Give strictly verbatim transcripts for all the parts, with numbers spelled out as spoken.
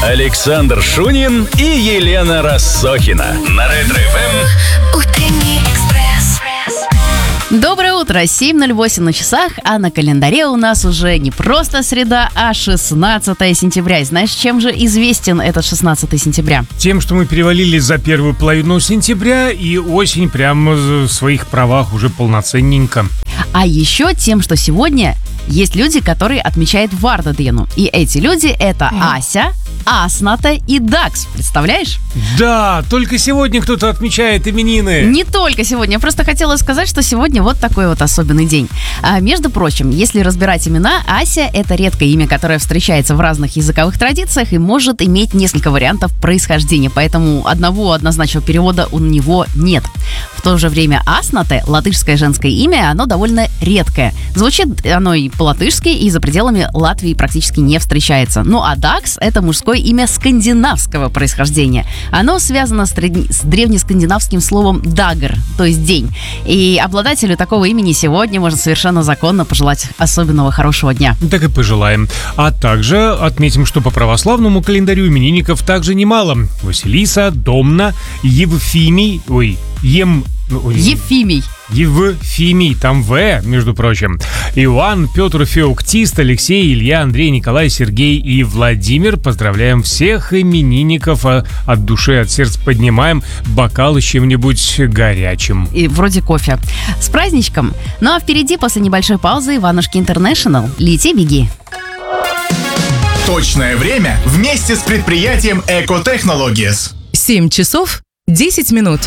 Александр Шунин и Елена Россохина на Ретро-эф эм. Утренний экспресс. Доброе утро, семь ноль восемь на часах, а на календаре у нас уже не просто среда, а шестнадцатое сентября. И знаешь, чем же известен этот шестнадцатое сентября? Тем, что мы перевалили за первую половину сентября, и осень прямо в своих правах уже полноценненько. А еще тем, что сегодня есть люди, которые отмечают Вардадену. И эти люди — это Ася, Асната и Дакс. Представляешь? Да, только сегодня кто-то отмечает именины. Не только сегодня. Я просто хотела сказать, что сегодня вот такой вот особенный день. А, между прочим, если разбирать имена, Ася — это редкое имя, которое встречается в разных языковых традициях и может иметь несколько вариантов происхождения. Поэтому одного однозначного перевода у него нет. В то же время Асната, латышское женское имя, оно довольно редкое. Звучит оно и по-латышски, и за пределами Латвии практически не встречается. Ну а Дакс — это мужское имя скандинавского происхождения. Оно связано с, древ... с древнескандинавским словом «дагр», то есть «день». И обладателю такого имени сегодня можно совершенно законно пожелать особенного хорошего дня. Так и пожелаем. А также отметим, что по православному календарю именинников также немало. Василиса, Домна, Евфимий, ой, Ем... Ой, Ефимий. Евфимий, там В, между прочим. Иоанн, Петр, Феоктист, Алексей, Илья, Андрей, Николай, Сергей и Владимир. Поздравляем всех именинников. От души, от сердца поднимаем бокалы с чем-нибудь горячим. И вроде кофе. С праздничком. Ну а впереди, после небольшой паузы, Иванушки Интернешнл. Лети, беги. Точное время вместе с предприятием Эко Технологиес. семь часов десять минут.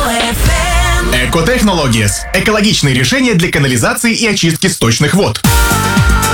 Эко Технологиес. Экологичные решения для канализации и очистки сточных вод.